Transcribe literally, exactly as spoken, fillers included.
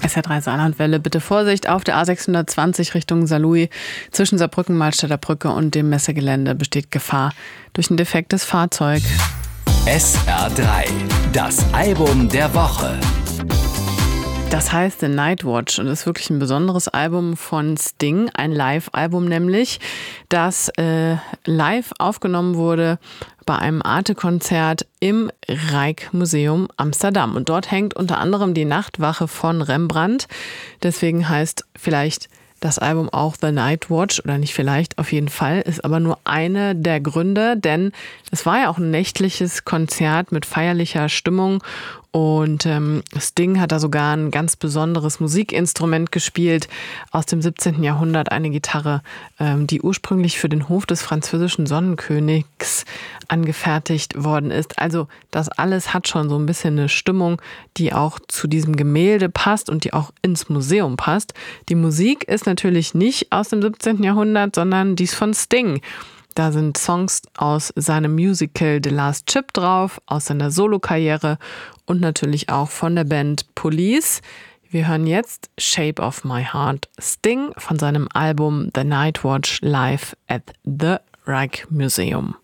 S R drei Saarlandwelle. Bitte Vorsicht auf der A sechshundertzwanzig Richtung Saarlouis. Zwischen Saarbrücken, Malstädter Brücke und dem Messegelände besteht Gefahr durch ein defektes Fahrzeug. S R drei, das Album der Woche. Das heißt The Night Watch und ist wirklich ein besonderes Album von Sting, ein Live-Album nämlich, das äh, live aufgenommen wurde bei einem Arte-Konzert im Rijksmuseum Amsterdam. Und dort hängt unter anderem die Nachtwache von Rembrandt. Deswegen heißt vielleicht das Album auch The Night Watch, oder nicht vielleicht, auf jeden Fall, ist aber nur eine der Gründe, denn es war ja auch ein nächtliches Konzert mit feierlicher Stimmung und ähm, Sting hat da sogar ein ganz besonderes Musikinstrument gespielt aus dem siebzehnten Jahrhundert, eine Gitarre, ähm, die ursprünglich für den Hof des französischen Sonnenkönigs angefertigt worden ist. Also das alles hat schon so ein bisschen eine Stimmung, die auch zu diesem Gemälde passt und die auch ins Museum passt. Die Musik ist natürlich nicht aus dem siebzehnten Jahrhundert, sondern die ist von Sting. Da sind Songs aus seinem Musical The Last Chip drauf, aus seiner Solokarriere und natürlich auch von der Band Police. Wir hören jetzt Shape of My Heart, Sting von seinem Album The Night Watch live at the Rijksmuseum.